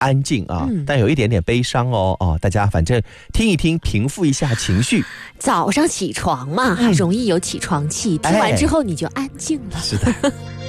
安静啊，但有一点点悲伤哦。大家反正听一听，平复一下情绪。 早上起床嘛，容易有起床气，听完之后你就安静了。 是的。